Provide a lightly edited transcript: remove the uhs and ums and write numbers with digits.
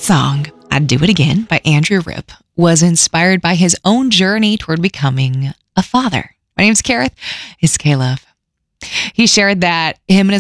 That song, I'd Do It Again by Andrew Ripp, was inspired by his own journey toward becoming a father. My name's Kareth. It's K-Love. He shared that him and